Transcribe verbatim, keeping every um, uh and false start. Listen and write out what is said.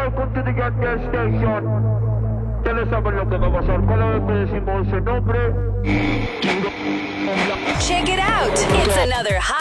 welcome to the Gas Station. Ustedes saben lo que va a pasar cada vez que decimos ese nombre. Check it out. It's another hot